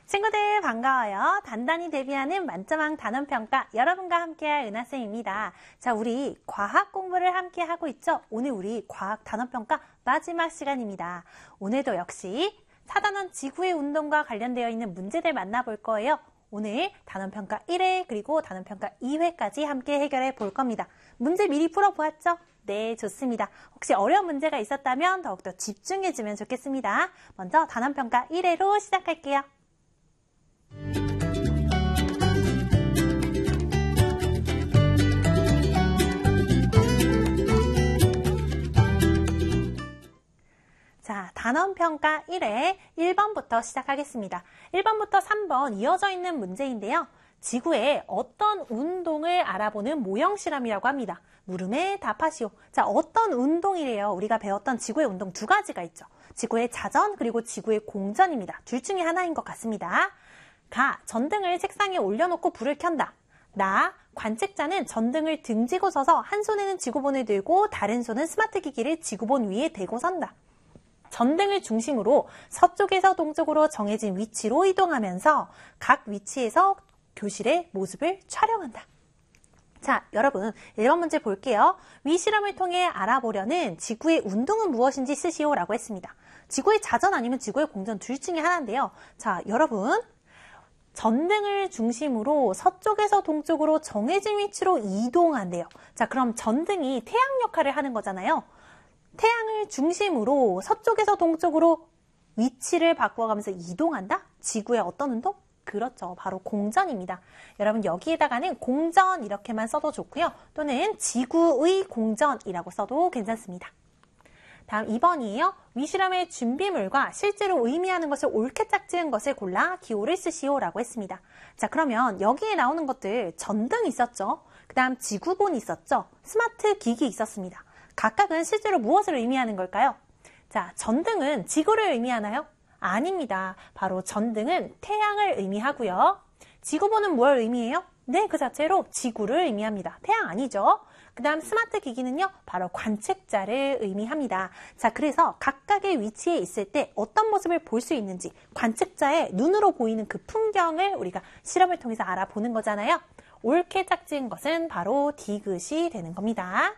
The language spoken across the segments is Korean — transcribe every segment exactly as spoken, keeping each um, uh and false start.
친구들 반가워요. 단단히 대비하는 만점왕 단원평가 여러분과 함께할 은하쌤입니다. 자, 우리 과학 공부를 함께 하고 있죠. 오늘 우리 과학 단원평가 마지막 시간입니다. 오늘도 역시 사 단원 지구의 운동과 관련되어 있는 문제들 만나볼 거예요. 오늘 단원평가 일 회 그리고 단원평가 이 회까지 함께 해결해 볼 겁니다. 문제 미리 풀어보았죠? 네, 좋습니다. 혹시 어려운 문제가 있었다면 더욱더 집중해주면 좋겠습니다. 먼저 단원평가 일 회로 시작할게요. 자, 단원평가 일 회 일 번부터 시작하겠습니다. 일 번부터 삼 번 이어져 있는 문제인데요. 지구의 어떤 운동을 알아보는 모형 실험이라고 합니다. 물음에 답하시오. 자, 어떤 운동이래요? 우리가 배웠던 지구의 운동 두 가지가 있죠. 지구의 자전 그리고 지구의 공전입니다. 둘 중에 하나인 것 같습니다. 가, 전등을 책상에 올려놓고 불을 켠다. 나, 관측자는 전등을 등지고 서서 한 손에는 지구본을 들고 다른 손은 스마트 기기를 지구본 위에 대고 선다. 전등을 중심으로 서쪽에서 동쪽으로 정해진 위치로 이동하면서 각 위치에서 교실의 모습을 촬영한다. 자, 여러분 일 번 문제 볼게요. 위 실험을 통해 알아보려는 지구의 운동은 무엇인지 쓰시오라고 했습니다. 지구의 자전 아니면 지구의 공전 둘 중에 하나인데요. 자, 여러분 전등을 중심으로 서쪽에서 동쪽으로 정해진 위치로 이동한대요. 자, 그럼 전등이 태양 역할을 하는 거잖아요. 태양을 중심으로 서쪽에서 동쪽으로 위치를 바꾸어가면서 이동한다? 지구의 어떤 운동? 그렇죠. 바로 공전입니다. 여러분 여기에다가는 공전 이렇게만 써도 좋고요. 또는 지구의 공전이라고 써도 괜찮습니다. 다음 이 번이에요. 위실험의 준비물과 실제로 의미하는 것을 옳게 짝지은 것을 골라 기호를 쓰시오라고 했습니다. 자, 그러면 여기에 나오는 것들 전등 있었죠. 그 다음 지구본 있었죠. 스마트 기기 있었습니다. 각각은 실제로 무엇을 의미하는 걸까요? 자, 전등은 지구를 의미하나요? 아닙니다. 바로 전등은 태양을 의미하고요. 지구본은 뭘 의미해요? 네, 그 자체로 지구를 의미합니다. 태양 아니죠? 그 다음 스마트 기기는요, 바로 관측자를 의미합니다. 자, 그래서 각각의 위치에 있을 때 어떤 모습을 볼 수 있는지 관측자의 눈으로 보이는 그 풍경을 우리가 실험을 통해서 알아보는 거잖아요. 옳게 짝지은 것은 바로 디귿이 되는 겁니다.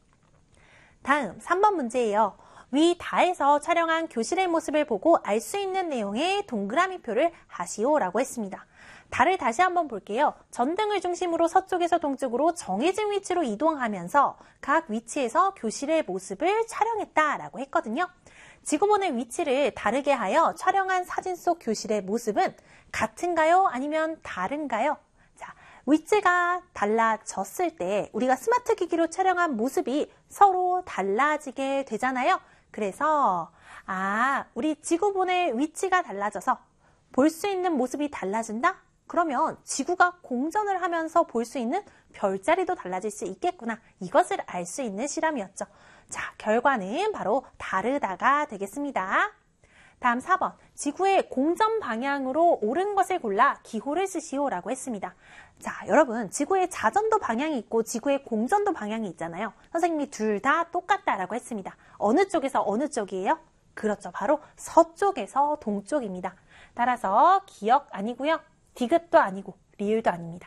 다음 삼 번 문제예요. 위 다에서 촬영한 교실의 모습을 보고 알 수 있는 내용의 동그라미 표를 하시오라고 했습니다. 달을 다시 한번 볼게요. 전등을 중심으로 서쪽에서 동쪽으로 정해진 위치로 이동하면서 각 위치에서 교실의 모습을 촬영했다라고 했거든요. 지구본의 위치를 다르게 하여 촬영한 사진 속 교실의 모습은 같은가요? 아니면 다른가요? 자, 위치가 달라졌을 때 우리가 스마트 기기로 촬영한 모습이 서로 달라지게 되잖아요. 그래서 아, 우리 지구본의 위치가 달라져서 볼 수 있는 모습이 달라진다? 그러면 지구가 공전을 하면서 볼 수 있는 별자리도 달라질 수 있겠구나. 이것을 알 수 있는 실험이었죠. 자, 결과는 바로 다르다가 되겠습니다. 다음 사 번, 지구의 공전 방향으로 옳은 것을 골라 기호를 쓰시오라고 했습니다. 자, 여러분 지구의 자전도 방향이 있고 지구의 공전도 방향이 있잖아요. 선생님이 둘 다 똑같다라고 했습니다. 어느 쪽에서 어느 쪽이에요? 그렇죠. 바로 서쪽에서 동쪽입니다. 따라서 기역 아니고요. 디귿도 아니고 리을도 아닙니다.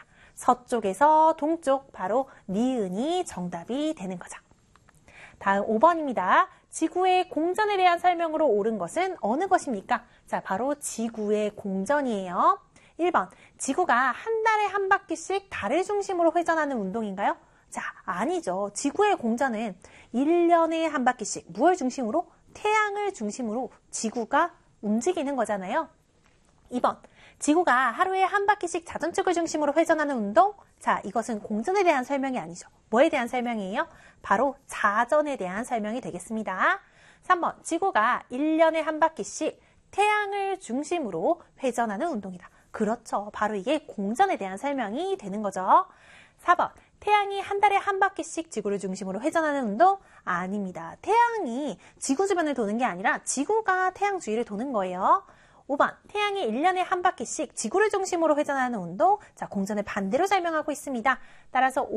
서쪽에서 동쪽, 바로 니은이 정답이 되는 거죠. 다음 오 번입니다. 지구의 공전에 대한 설명으로 옳은 것은 어느 것입니까? 자, 바로 지구의 공전이에요. 일 번, 지구가 한 달에 한 바퀴씩 달을 중심으로 회전하는 운동인가요? 자, 아니죠. 지구의 공전은 일 년에 한 바퀴씩 무엇을 중심으로? 태양을 중심으로 지구가 움직이는 거잖아요. 이 번, 지구가 하루에 한 바퀴씩 자전축을 중심으로 회전하는 운동? 자, 이것은 공전에 대한 설명이 아니죠. 뭐에 대한 설명이에요? 바로 자전에 대한 설명이 되겠습니다. 삼 번, 지구가 일 년에 한 바퀴씩 태양을 중심으로 회전하는 운동이다. 그렇죠. 바로 이게 공전에 대한 설명이 되는 거죠. 사 번, 태양이 한 달에 한 바퀴씩 지구를 중심으로 회전하는 운동? 아닙니다. 태양이 지구 주변을 도는 게 아니라 지구가 태양 주위를 도는 거예요. 오 번, 태양이 일 년에 한 바퀴씩 지구를 중심으로 회전하는 운동. 자, 공전을 반대로 설명하고 있습니다. 따라서